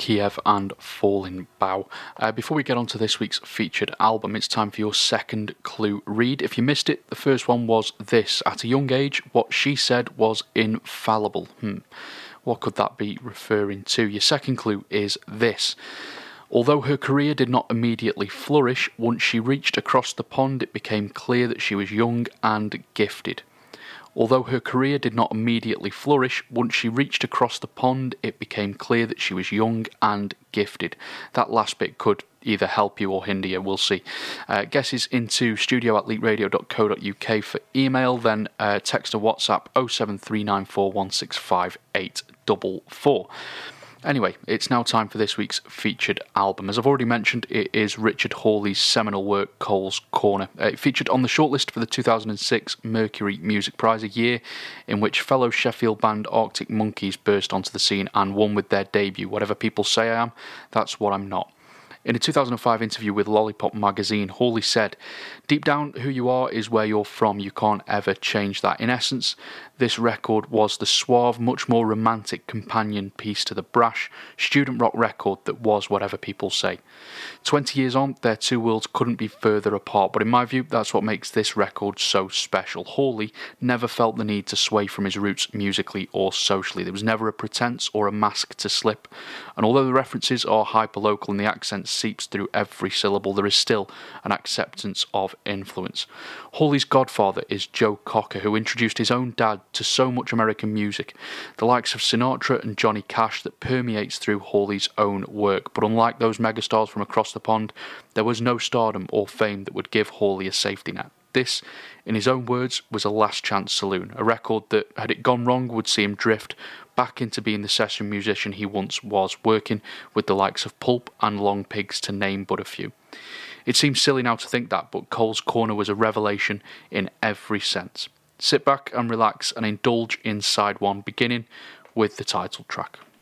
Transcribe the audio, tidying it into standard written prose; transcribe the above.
Kiev and Falling Bow. Before we get on to this week's featured album, it's time for your second clue read. If you missed it, the first one was this. At a young age, what she said was infallible. What could that be referring to? Your second clue is this. Although her career did not immediately flourish, once she reached across the pond, it became clear that she was young and gifted. Although her career did not immediately flourish, once she reached across the pond, it became clear that she was young and gifted. That last bit could either help you or hinder you, we'll see. Guesses into studio@leakradio.co.uk for email, then text or WhatsApp 07394165844. Anyway, it's now time for this week's featured album. As I've already mentioned, it is Richard Hawley's seminal work, Cole's Corner. It featured on the shortlist for the 2006 Mercury Music Prize, a year in which fellow Sheffield band Arctic Monkeys burst onto the scene and won with their debut. Whatever people say I am, that's what I'm not. In a 2005 interview with Lollipop magazine, Hawley said, "Deep down, who you are is where you're from. You can't ever change that." In essence, this record was the suave, much more romantic companion piece to the brash, student rock record that was Whatever People Say. 20 years on, their two worlds couldn't be further apart, but in my view, that's what makes this record so special. Hawley never felt the need to sway from his roots musically or socially. There was never a pretense or a mask to slip. And although the references are hyperlocal and the accent seeps through every syllable, there is still an acceptance of influence. Hawley's godfather is Joe Cocker, who introduced his own dad to so much American music, the likes of Sinatra and Johnny Cash, that permeates through Hawley's own work. But unlike those megastars from across the pond, there was no stardom or fame that would give Hawley a safety net. This, in his own words, was a last chance saloon, a record that, had it gone wrong, would see him drift back into being the session musician he once was, working with the likes of Pulp and Long Pigs, to name but a few. It seems silly now to think that, but Cole's Corner was a revelation in every sense. Sit back and relax and indulge in side one, beginning with the title track.